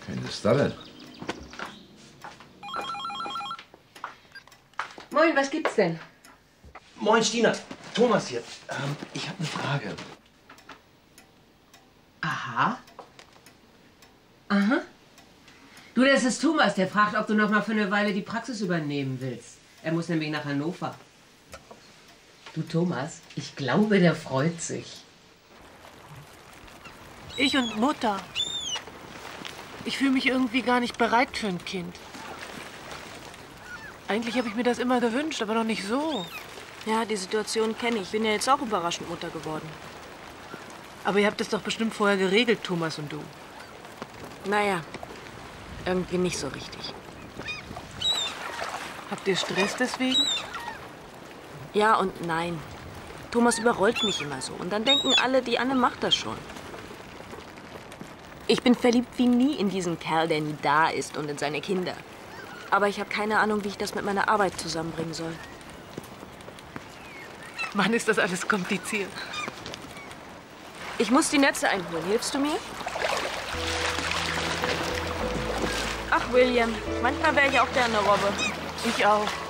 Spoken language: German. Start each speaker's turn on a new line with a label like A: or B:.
A: Wen ist da denn?
B: Moin, was gibt's denn?
C: Moin, Stina. Thomas hier. Ich habe eine Frage.
B: Aha. Aha. Du, das ist Thomas, der fragt, ob du noch mal für eine Weile die Praxis übernehmen willst. Er muss nämlich nach Hannover. Du, Thomas, ich glaube, der freut sich.
D: Ich und Mutter. Ich fühle mich irgendwie gar nicht bereit für ein Kind. Eigentlich habe ich mir das immer gewünscht, aber noch nicht so.
E: Ja, die Situation kenne ich. Ich bin ja jetzt auch überraschend Mutter geworden.
D: Aber ihr habt es doch bestimmt vorher geregelt, Thomas und du.
E: Naja, irgendwie nicht so richtig.
D: Habt ihr Stress deswegen?
E: Ja und nein. Thomas überrollt mich immer so. Und dann denken alle, die Anne macht das schon. Ich bin verliebt wie nie in diesen Kerl, der nie da ist, und in seine Kinder. Aber ich habe keine Ahnung, wie ich das mit meiner Arbeit zusammenbringen soll.
D: Mann, ist das alles kompliziert.
E: Ich muss die Netze einholen. Hilfst du mir? Ach, William, manchmal wäre ich auch gerne eine Robbe.
D: Ich auch.